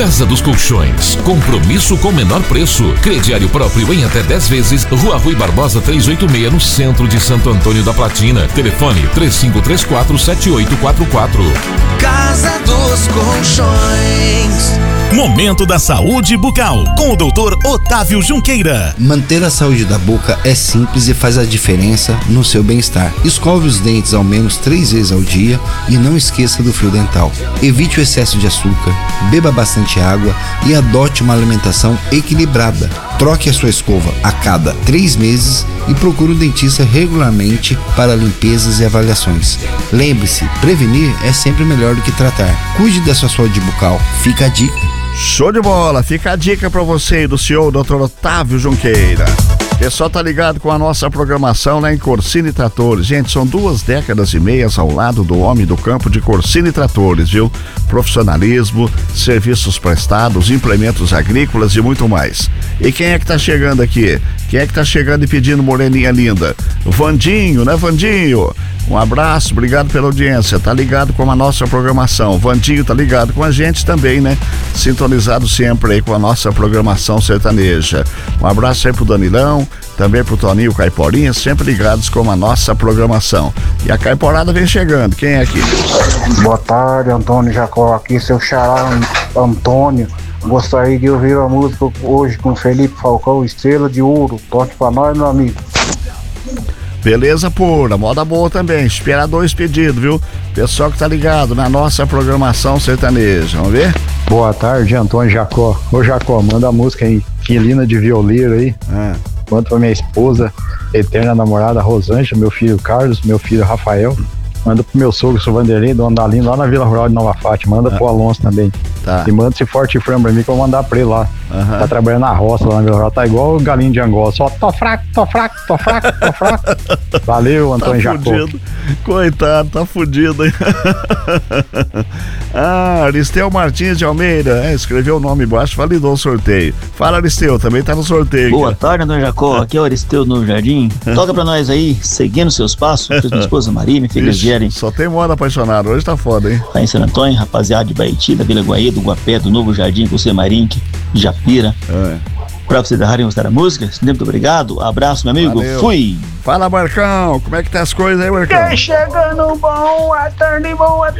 Casa dos Colchões, compromisso com menor preço. Crediário próprio em até 10 vezes. Rua Rui Barbosa 386, no centro de Santo Antônio da Platina. Telefone 3534-7844. Casa dos Colchões. Momento da Saúde Bucal, com o Dr. Otávio Junqueira. Manter a saúde da boca é simples e faz a diferença no seu bem-estar. Escove os dentes ao menos 3 vezes ao dia e não esqueça do fio dental. Evite o excesso de açúcar, beba bastante água e adote uma alimentação equilibrada. Troque a sua escova a cada 3 meses e procure um dentista regularmente para limpezas e avaliações. Lembre-se, prevenir é sempre melhor do que tratar. Cuide da sua saúde bucal. Fica a dica. Show de bola, fica a dica para você do senhor Dr. Otávio Junqueira. Pessoal, tá ligado com a nossa programação lá em Corsini Tratores. Gente, são 2 décadas e meias ao lado do homem do campo de Corsini Tratores, viu? Profissionalismo, serviços prestados, implementos agrícolas e muito mais. E quem é que tá chegando aqui? Quem é que tá chegando e pedindo moreninha linda? Vandinho, né, Vandinho? Um abraço, obrigado pela audiência, tá ligado com a nossa programação. Vandinho tá ligado com a gente também, né? Sintonizado sempre aí com a nossa programação sertaneja. Um abraço aí pro Danilão, também pro Toninho Caiporinha, sempre ligados com a nossa programação. E a Caiporada vem chegando, quem é aqui? Boa tarde, Antônio Jacó, aqui seu xará Antônio. Gostaria de ouvir a música hoje com Felipe Falcão, Estrela de Ouro. Toque pra nós, meu amigo. Beleza pura, moda boa também. Espera 2 pedidos, viu? Pessoal que tá ligado na nossa programação sertaneja, vamos ver? Boa tarde, Antônio Jacó. Ô Jacó, manda a música aí, Quilina de Violeiro aí. Manda pra minha esposa, eterna namorada Rosângela, meu filho Carlos, meu filho Rafael. Manda pro meu sogro, seu Vanderlei, do Andalino, lá na Vila Rural de Nova Fátima. Manda pro Alonso também. Tá. E manda esse forte frango pra mim que eu vou mandar pra ele lá. Tá trabalhando na roça lá na Vila Rural. Tá igual o galinho de Angola. Só tô fraco. Valeu, Antônio Jacó. Coitado, tá fudido, hein? Aristeu Martins de Almeida. Escreveu o nome embaixo, validou o sorteio. Fala, Aristeu, também tá no sorteio. Boa tarde, Antônio Jacó. Aqui é o Aristeu no Jardim. Toca pra nós aí, seguindo seus passos. Minha esposa Maria, minha filha Gerem. Só tem moda apaixonado, hoje tá foda, hein? Lá em San Antônio, rapaziada de Baiti, da Vila Guaí, do Guapé, do Novo Jardim, com o Semarinque, de Japira. Pra vocês darem gostar da música, muito obrigado, abraço, meu amigo. Valeu. Fui! Fala, Marcão, como é que tá as coisas aí, Marcão? Chegando bom, a tarde boa.